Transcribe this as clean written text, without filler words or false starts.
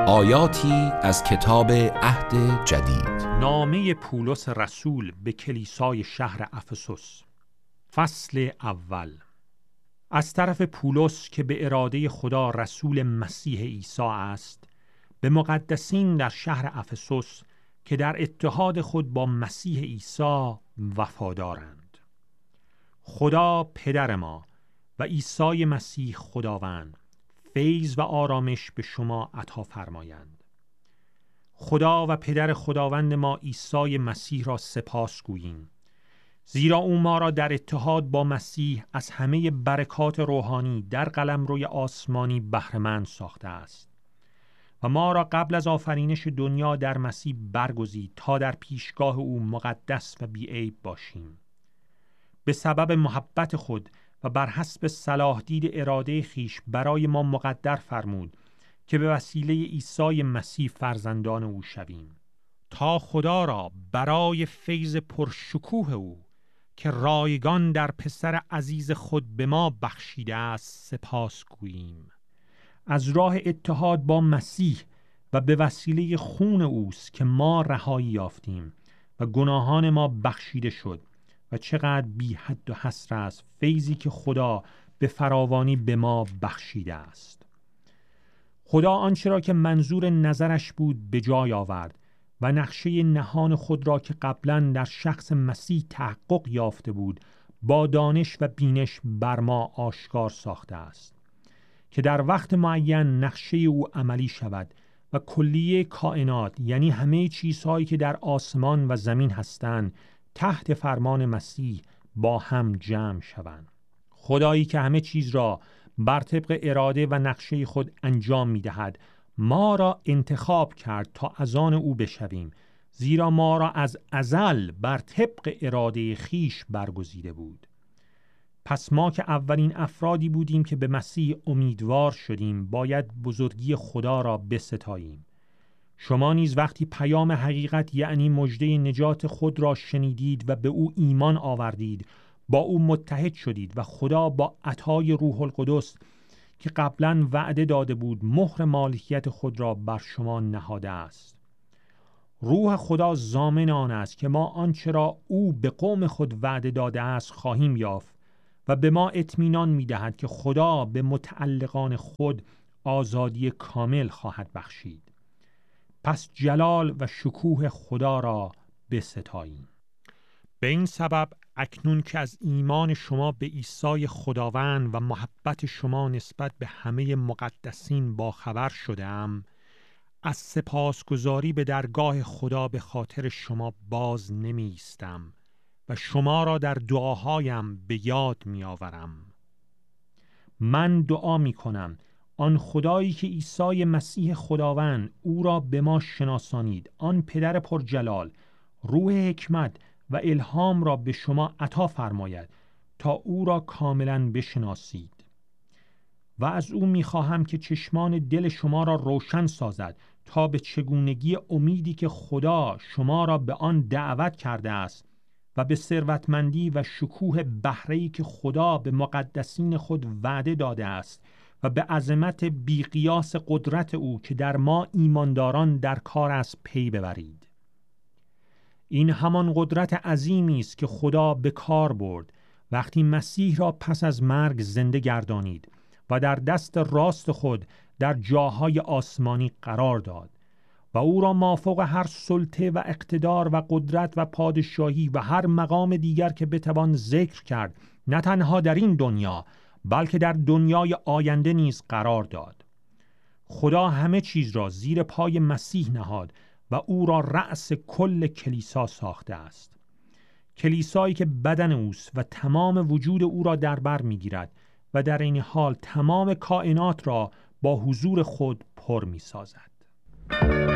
آیاتی از کتاب عهد جدید. نامه پولس رسول به کلیسای شهر افسوس. فصل اول. از طرف پولس که به اراده خدا رسول مسیح عیسی است، به مقدسین در شهر افسوس که در اتحاد خود با مسیح عیسی وفادارند. خدا پدر ما و عیسی مسیح خداوند فیض و آرامش به شما عطا فرمایند. خدا و پدر خداوند ما عیسی مسیح را سپاس گوییم، زیرا او ما را در اتحاد با مسیح از همه برکات روحانی در قلمروی آسمانی بهره‌مند ساخته است و ما را قبل از آفرینش دنیا در مسیح برگزید تا در پیشگاه او مقدس و بی‌عیب باشیم. به سبب محبت خود و بر حسب صلاح دید اراده خیش برای ما مقدر فرمود که به وسیله عیسی مسیح فرزندان او شویم، تا خدا را برای فیض پرشکوه او که رایگان در پسر عزیز خود به ما بخشیده است سپاس گوییم. از راه اتحاد با مسیح و به وسیله خون اوست که ما رهایی یافتیم و گناهان ما بخشیده شد و چقدر بی حد و حصر است فیضی که خدا به فراوانی به ما بخشیده است. خدا آنچه را که منظور نظرش بود به جای آورد و نقشه نهان خود را که قبلا در شخص مسیح تحقق یافته بود با دانش و بینش بر ما آشکار ساخته است که در وقت معین نقشه او عملی شود و کلیه کائنات، یعنی همه چیزهایی که در آسمان و زمین هستند، تحت فرمان مسیح با هم جمع شوند. خدایی که همه چیز را بر طبق اراده و نقشه خود انجام می دهد ما را انتخاب کرد تا از آن او بشویم، زیرا ما را از ازل بر طبق اراده خیش برگزیده بود. پس ما که اولین افرادی بودیم که به مسیح امیدوار شدیم باید بزرگی خدا را بستاییم. شما نیز وقتی پیام حقیقت یعنی مژده نجات خود را شنیدید و به او ایمان آوردید با او متحد شدید و خدا با عطای روح القدس که قبلا وعده داده بود مهر مالکیت خود را بر شما نهاده است. روح خدا ضامن آن است که ما آنچه را او به قوم خود وعده داده است خواهیم یافت و به ما اطمینان می‌دهد که خدا به متعلقان خود آزادی کامل خواهد بخشید. پس جلال و شکوه خدا را بستاییم. به این سبب اکنون که از ایمان شما به عیسی خداوند و محبت شما نسبت به همه مقدسین با خبر شدم، از سپاسگزاری به درگاه خدا به خاطر شما باز نمی ایستم و شما را در دعاهایم به یاد می آورم. من دعا می کنم آن خدایی که عیسی مسیح خداوند او را به ما شناسانید، آن پدر پرجلال، روح حکمت و الهام را به شما عطا فرماید تا او را کاملا بشناسید. و از او می‌خواهم که چشمان دل شما را روشن سازد تا به چگونگی امیدی که خدا شما را به آن دعوت کرده است و به ثروتمندی و شکوه بهره‌ای که خدا به مقدسین خود وعده داده است و به عظمت بی‌قیاس قدرت او که در ما ایمانداران در کار است پی ببرید. این همان قدرت عظیمی است که خدا به کار برد وقتی مسیح را پس از مرگ زنده گردانید و در دست راست خود در جاهای آسمانی قرار داد و او را مافوق هر سلطه و اقتدار و قدرت و پادشاهی و هر مقام دیگر که بتوان ذکر کرد نه تنها در این دنیا بلکه در دنیای آینده نیز قرار داد. خدا همه چیز را زیر پای مسیح نهاد و او را رأس کل کلیسا ساخته است. کلیسایی که بدن اوست و تمام وجود او را در بر می‌گیرد و در این حال تمام کائنات را با حضور خود پر می‌سازد.